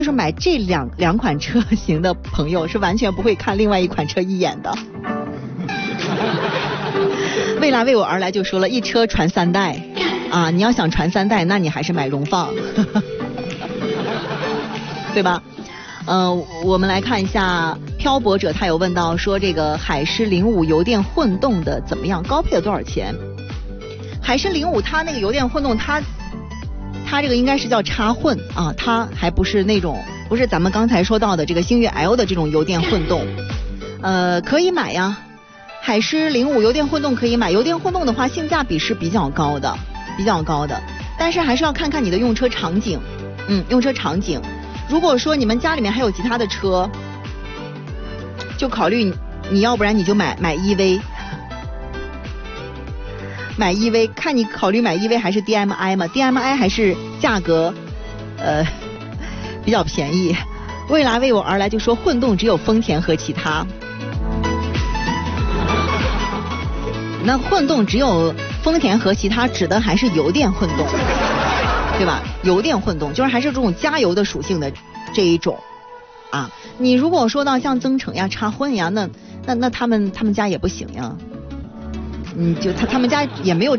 就是买这两款车型的朋友是完全不会看另外一款车一眼的。未来为我而来就说了，一车传3代啊，你要想传3代，那你还是买荣放，对吧？我们来看一下漂泊者，他有问到说这个海狮05油电混动的怎么样，高配的多少钱？海狮05它那个油电混动，它这个应该是叫插混啊，它还不是那种，不是咱们刚才说到的这个星越 L 的这种油电混动。可以买呀，海狮05油电混动可以买。油电混动的话性价比是比较高的，但是还是要看看你的用车场景。用车场景，如果说你们家里面还有其他的车，就考虑你要不然你就买 EV， 买 EV， 看你考虑买 EV 还是 DMI 嘛， DMI 还是价格比较便宜。未来为我而来就说混动只有丰田和其他，那混动只有丰田和其他指的还是油电混动，对吧？油电混动就是还是这种加油的属性的这一种啊。你如果说到像增程呀、插混呀，那他们家也不行呀。就他们家也没有这